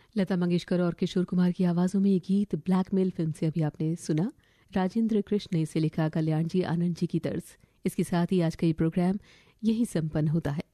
लता मंगेशकर और किशोर कुमार की आवाजों में ये गीत ब्लैकमेल फिल्म से अभी आपने सुना। राजेंद्र कृष्ण ने इसे लिखा, कल्याण जी आनंद जी की तर्ज। इसके साथ ही आज का ये प्रोग्राम यही संपन्न होता है।